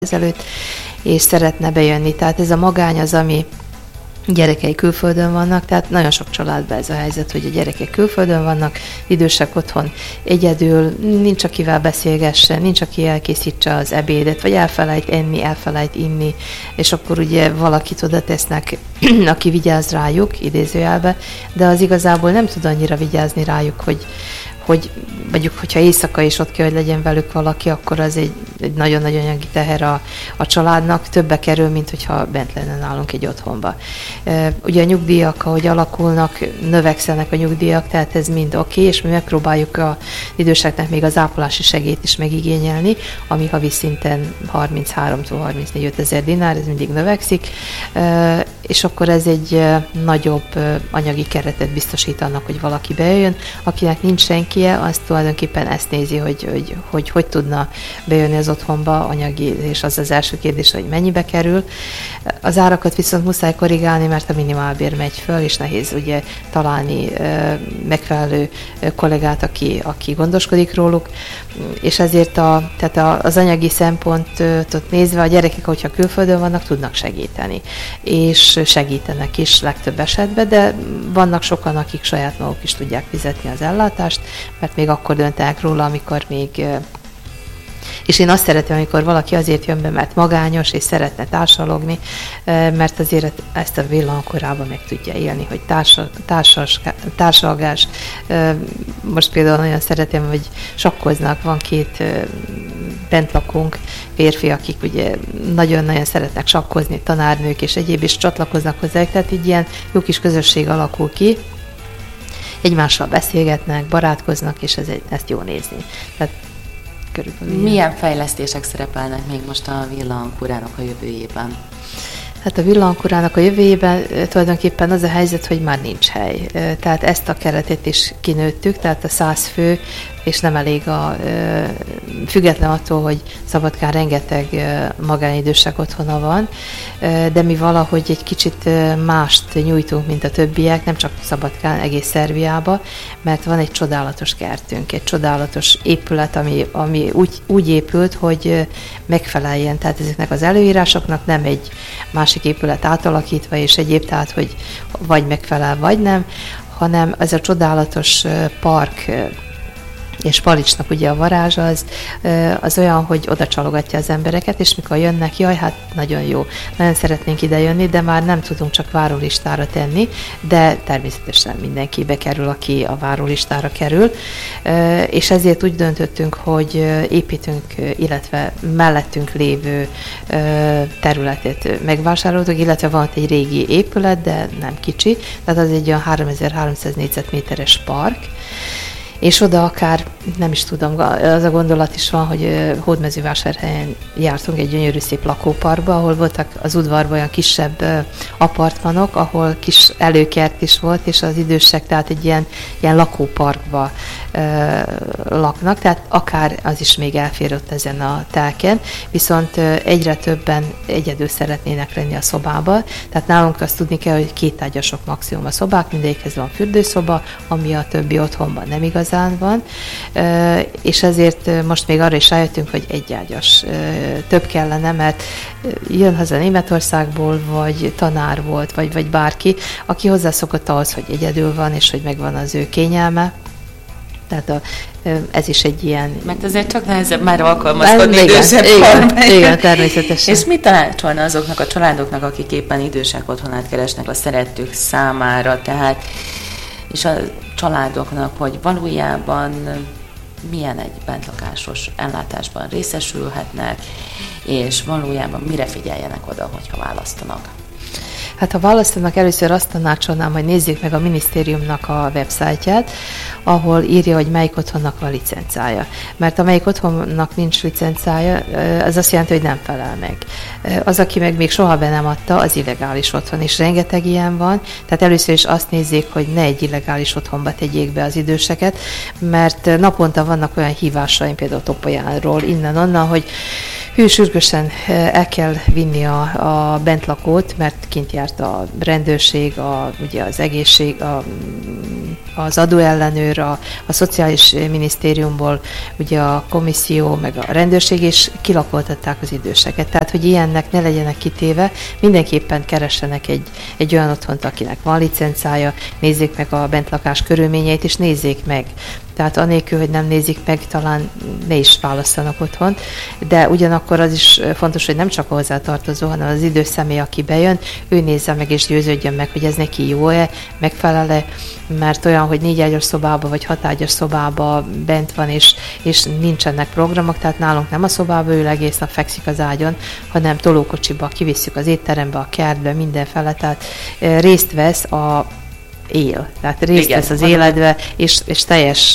ezelőtt, és szeretne bejönni. Tehát ez a magány az, ami gyerekei külföldön vannak, tehát nagyon sok családban ez a helyzet, hogy a gyerekek külföldön vannak, idősek otthon egyedül, nincs akivel beszélgessen, nincs aki elkészítse az ebédet, vagy elfelejt enni, elfelejt inni, és akkor ugye valakit oda tesznek, aki vigyáz rájuk, idézőjelbe, de az igazából nem tud annyira vigyázni rájuk, hogy mondjuk, hogyha éjszaka is ott kell, hogy legyen velük valaki, akkor az egy nagyon-nagyon anyagi teher a családnak, többe kerül, mint hogyha bent lenne nálunk egy otthonba. Ugye a nyugdíjak, ahogy alakulnak, növekszenek a nyugdíjak, tehát ez mind oké, és mi megpróbáljuk az időseknek még az ápolási segélyt is megigényelni, ami havi szinten 33-34 ezer dinár, ez mindig növekszik, és akkor ez egy nagyobb anyagi keretet biztosít annak, hogy valaki bejöjjön, akinek nincs senkie, az tulajdonképpen ezt nézi, hogy tudna bejönni az otthonba anyagi, és az az első kérdés, hogy mennyibe kerül. Az árakat viszont muszáj korrigálni, mert a minimálbér megy föl, és nehéz ugye találni megfelelő kollégát, aki gondoskodik róluk, és ezért tehát az anyagi szempontot nézve a gyerekek, hogyha külföldön vannak, tudnak segíteni, és segítenek is legtöbb esetben, de vannak sokan, akik saját maguk is tudják fizetni az ellátást, mert még akkor döntenek róla, amikor még... És én azt szeretem, amikor valaki azért jön be, mert magányos, és szeretne társalogni, mert azért ezt a villankorában meg tudja élni, hogy társalgás. Most például nagyon szeretem, hogy sakkoznak, van két bentlakónk férfi, akik ugye nagyon-nagyon szeretnek sakkozni, tanárnők és egyéb is csatlakoznak hozzá, tehát így ilyen jó kis közösség alakul ki, egymással beszélgetnek, barátkoznak, és ezt jó nézni. Tehát körülbelül milyen fejlesztések szerepelnek még most a villankurának a jövőjében? Hát a villankurának a jövőjében tulajdonképpen az a helyzet, hogy már nincs hely. Tehát ezt a keretet is kinőttük, tehát a 100 fő, és nem elég független attól, hogy Szabadkán rengeteg magánidősek otthona van, de mi valahogy egy kicsit mást nyújtunk, mint a többiek, nem csak Szabadkán, egész Szerbiába, mert van egy csodálatos kertünk, egy csodálatos épület, ami úgy épült, hogy megfeleljen, tehát ezeknek az előírásoknak, nem egy másik épület átalakítva és egyéb, tehát hogy vagy megfelel, vagy nem, hanem ez a csodálatos park, és Palicsnak ugye a varázs az olyan, hogy oda csalogatja az embereket, és mikor jönnek, jaj, hát nagyon jó, nagyon szeretnénk ide jönni, de már nem tudunk csak várólistára tenni, de természetesen mindenki bekerül, aki a várólistára kerül, és ezért úgy döntöttünk, hogy építünk, illetve mellettünk lévő területet megvásároltuk, illetve van ott egy régi épület, de nem kicsi, tehát az egy olyan 3300 négyzetméteres park, és oda akár, nem is tudom, az a gondolat is van, hogy Hódmezővásárhelyen jártunk egy gyönyörű szép lakóparkba, ahol voltak az udvarban olyan kisebb apartmanok, ahol kis előkert is volt, és az idősek, tehát egy ilyen lakóparkba laknak, tehát akár az is még elfér ott ezen a telken, viszont egyre többen egyedül szeretnének lenni a szobába, tehát nálunk azt tudni kell, hogy 2 ágyasok maximum a szobák, mindegyikhez van fürdőszoba, ami a többi otthonban nem igazán van, és ezért most még arra is rájöttünk, hogy 1 ágyas több kellene, mert jön haza Németországból, vagy tanár volt, vagy bárki, aki hozzászokott ahhoz, hogy egyedül van, és hogy megvan az ő kényelme. Tehát ez is egy ilyen... Mert azért csak nehezebb már alkalmazkodni idősebb igen, természetesen. És mit tanácsolna azoknak a családoknak, akik éppen idősek otthonát keresnek a szerettük számára, tehát és a családoknak, hogy valójában milyen egy bentlakásos ellátásban részesülhetnek, és valójában mire figyeljenek oda, hogyha választanak? Hát ha választanak, először azt tanácsolnám, hogy nézzék meg a minisztériumnak a websájtját, ahol írja, hogy melyik otthonnak van licencája. Mert amelyik otthonnak nincs licencája, az azt jelenti, hogy nem felel meg. Az, aki meg még soha be nem adta, az illegális otthon, és rengeteg ilyen van. Tehát először is azt nézzék, hogy ne egy illegális otthonba tegyék be az időseket, mert naponta vannak olyan hívásaim, például Topolyánról, innen-onnan, hogy sürgősen el kell vinni a bentlakót, mert kint járt a rendőrség, ugye az egészség, a az adóellenőr, a Szociális Minisztériumból, ugye a komisszió, meg a rendőrség, és kilakoltatták az időseket. Tehát, hogy ilyennek ne legyenek kitéve, mindenképpen keressenek egy olyan otthont, akinek van licencája, nézzék meg a bentlakás körülményeit, és nézzék meg. Tehát anélkül, hogy nem nézik meg, talán ne is válasszanak otthont, de ugyanakkor az is fontos, hogy nem csak a hozzátartozó, hanem az idős személy, aki bejön, ő nézze meg és győződjön meg, hogy ez neki jó-e, megfelel-e, mert olyan, hogy 4 ágyas szobába vagy 6 ágyas szobába bent van, és nincsenek programok, tehát nálunk nem a szobába ül, egész nap fekszik az ágyon, hanem tolókocsiba kivisszük az étterembe, a kertbe, mindenfele, tehát részt vesz tehát részt vesz az életbe, és teljes,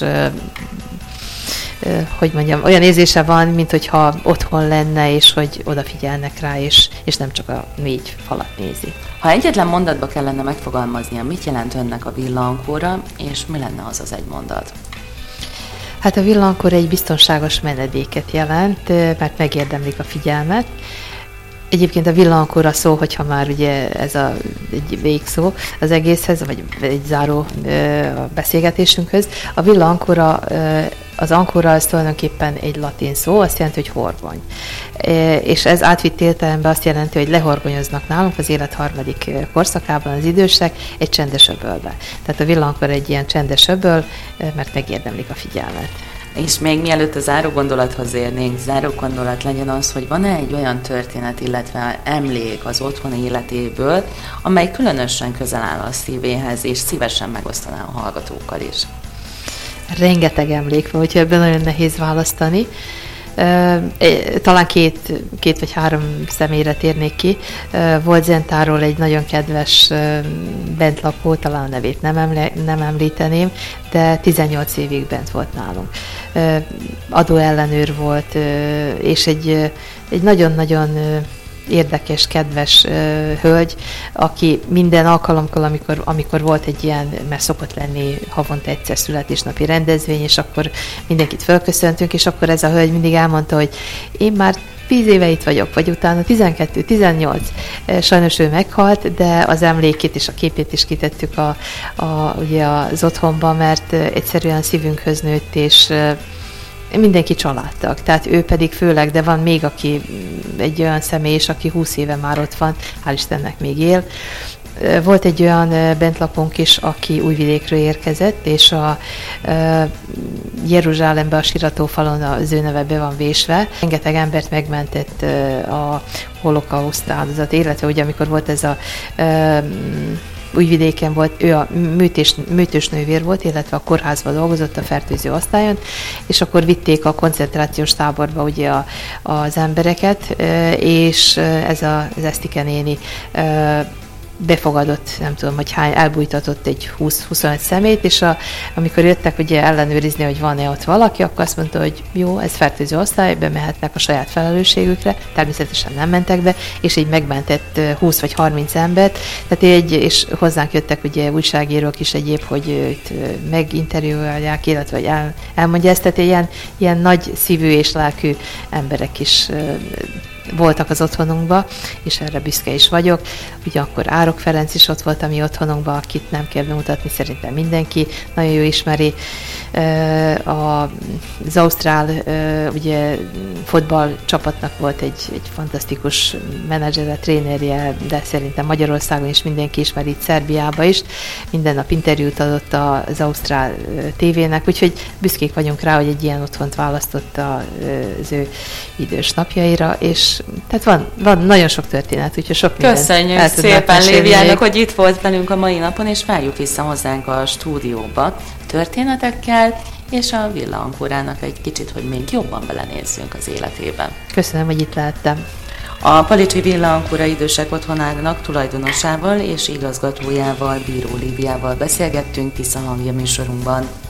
hogy mondjam, olyan érzése van, mint hogyha otthon lenne, és hogy odafigyelnek rá, és nem csak a 4 falat nézi. Ha egyetlen mondatba kellene megfogalmaznia, mit jelent önnek a villankóra, és mi lenne az az egy mondat? Hát a villankóra egy biztonságos menedéket jelent, mert megérdemlik a figyelmet. Egyébként a villankóra szó, hogyha már ugye ez egy végszó az egészhez, vagy egy záró a beszélgetésünkhöz. A villankóra, az ankóra az tulajdonképpen egy latin szó, azt jelenti, hogy horgony. És ez átvitt értelemben azt jelenti, hogy lehorgonyoznak nálunk az élet harmadik korszakában az idősek egy csendes öbölbe. Tehát a villankóra egy ilyen csendes öböl, mert megérdemlik a figyelmet. És még mielőtt a záró gondolathoz érnénk, záró gondolat legyen az, hogy van-e egy olyan történet, illetve emlék az otthoni életéből, amely különösen közel áll a szívéhez, és szívesen megosztaná a hallgatókkal is. Rengeteg emlék van, úgyhogy ebben nagyon nehéz választani. Talán két vagy 3 személyre térnék ki. Volt Zentáról egy nagyon kedves bentlakó, talán a nevét nem említeném, de 18 évig bent volt nálunk. Adóellenőr volt, és egy nagyon-nagyon érdekes, kedves hölgy, aki minden alkalommal, amikor volt egy ilyen, mert szokott lenni havonta egyszer születésnapi rendezvény, és akkor mindenkit fölköszöntünk, és akkor ez a hölgy mindig elmondta, hogy én már 10 éve itt vagyok, vagy utána 12, 18. Sajnos ő meghalt, de az emlékét és a képét is kitettük ugye az otthonban, mert egyszerűen szívünkhöz nőtt, és mindenki családtag, tehát ő pedig főleg, de van még egy olyan személy is, aki 20 éve már ott van, hál' Istennek még él. Volt egy olyan bentlakónk is, aki Újvidékről érkezett, és a Jeruzsálembe a siratófalon az ő neve be van vésve. Rengeteg embert megmentett a holokauszt áldozat, illetve ugye amikor volt ez a Újvidéken volt, ő a műtős nővér volt, illetve a kórházban dolgozott a fertőző osztályon, és akkor vitték a koncentrációs táborba ugye az embereket, és ez az Esztike néni befogadott, nem tudom, hogy hány, elbújtatott egy 20-25 szemét, és amikor jöttek ugye ellenőrizni, hogy van-e ott valaki, akkor azt mondta, hogy jó, ez fertőző osztály, bemehetnek a saját felelősségükre, természetesen nem mentek be, és így megmentett 20 vagy 30 embert, tehát és hozzánk jöttek ugye újságírók is egyéb, hogy őt meginterjúolják, illetve hogy elmondja ezt, tehát ilyen nagy szívű és lelkű emberek is voltak az otthonunkban, és erre büszke is vagyok. Ugye akkor Árok Ferenc is ott volt a mi otthonunkban, akit nem kell bemutatni, szerintem mindenki nagyon jó ismeri. Az ausztrál ugye fotball csapatnak volt egy fantasztikus menedzsere, trénerje, de szerintem Magyarországon is mindenki ismeri, itt Szerbiában is. Minden nap interjút adott az ausztrál tévének, úgyhogy büszkék vagyunk rá, hogy egy ilyen otthont választott az ő idős napjaira, és tehát van nagyon sok történet, úgyhogy sok mindent. Köszönjük szépen Léviának, hogy itt volt velünk a mai napon, és várjuk vissza hozzánk a stúdióba történetekkel, és a villankórának egy kicsit, hogy még jobban belenézzünk az életében. Köszönöm, hogy itt lehettem. A Palicsi Villankóra idősek otthonának tulajdonosával és igazgatójával, Bíró Líviával beszélgettünk Tisza Hangja műsorunkban.